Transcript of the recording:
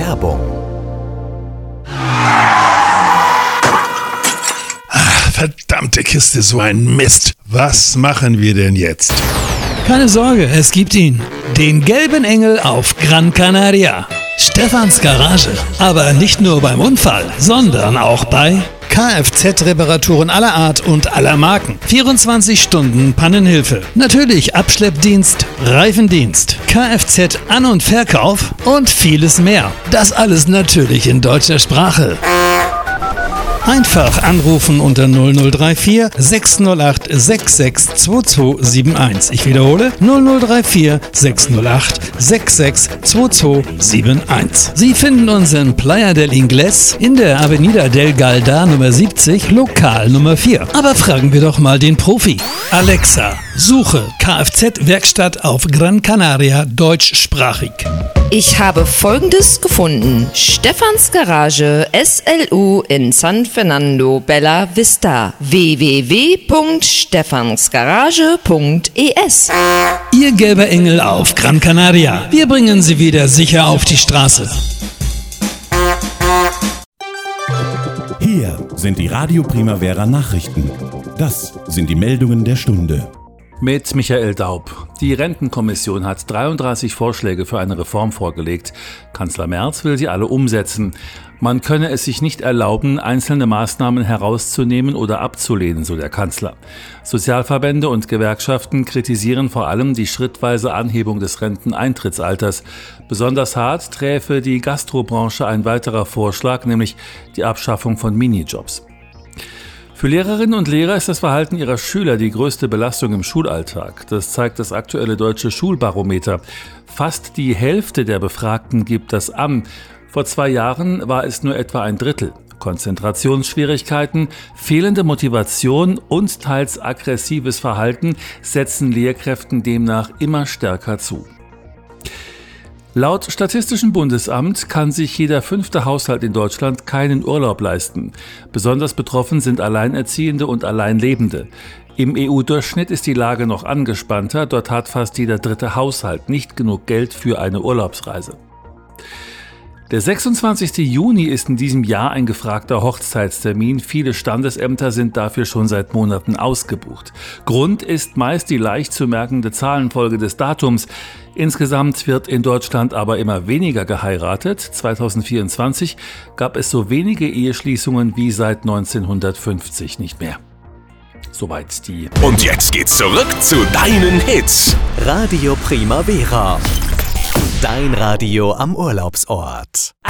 Werbung. Verdammte Kiste, so ein Mist. Was machen wir denn jetzt? Keine Sorge, es gibt ihn. Den gelben Engel auf Gran Canaria. Stefans Garage. Aber nicht nur beim Unfall, sondern auch bei Kfz-Reparaturen aller Art und aller Marken. 24 Stunden Pannenhilfe. Natürlich Abschleppdienst, Reifendienst, Kfz-An- und Verkauf und vieles mehr. Das alles natürlich in deutscher Sprache. Einfach anrufen unter 0034 608 662271. Ich wiederhole 0034 608 662271. Sie finden uns in Playa del Ingles in der Avenida del Galdar Nummer 70, Lokal Nummer 4. Aber fragen wir doch mal den Profi. Alexa, suche Kfz-Werkstatt auf Gran Canaria deutschsprachig. Ich habe Folgendes gefunden. Stefans Garage SLU in San Fernando Bella Vista. www.stefansgarage.es. Ihr gelber Engel auf Gran Canaria. Wir bringen Sie wieder sicher auf die Straße. Hier sind die Radio Primavera Nachrichten. Das sind die Meldungen der Stunde. Mit Michael Daub. Die Rentenkommission hat 33 Vorschläge für eine Reform vorgelegt. Kanzler Merz will sie alle umsetzen. Man könne es sich nicht erlauben, einzelne Maßnahmen herauszunehmen oder abzulehnen, so der Kanzler. Sozialverbände und Gewerkschaften kritisieren vor allem die schrittweise Anhebung des Renteneintrittsalters. Besonders hart träfe die Gastrobranche ein weiterer Vorschlag, nämlich die Abschaffung von Minijobs. Für Lehrerinnen und Lehrer ist das Verhalten ihrer Schüler die größte Belastung im Schulalltag. Das zeigt das aktuelle deutsche Schulbarometer. Fast die Hälfte der Befragten gibt das an. Vor 2 Jahren war es nur etwa ein Drittel. Konzentrationsschwierigkeiten, fehlende Motivation und teils aggressives Verhalten setzen Lehrkräften demnach immer stärker zu. Laut Statistischem Bundesamt kann sich jeder 5. Haushalt in Deutschland keinen Urlaub leisten. Besonders betroffen sind Alleinerziehende und Alleinlebende. Im EU-Durchschnitt ist die Lage noch angespannter. Dort hat fast jeder 3. Haushalt nicht genug Geld für eine Urlaubsreise. Der 26. Juni ist in diesem Jahr ein gefragter Hochzeitstermin. Viele Standesämter sind dafür schon seit Monaten ausgebucht. Grund ist meist die leicht zu merkende Zahlenfolge des Datums. Insgesamt wird in Deutschland aber immer weniger geheiratet. 2024 gab es so wenige Eheschließungen wie seit 1950 nicht mehr. Soweit die... Und jetzt geht's zurück zu deinen Hits. Radio Primavera. Dein Radio am Urlaubsort.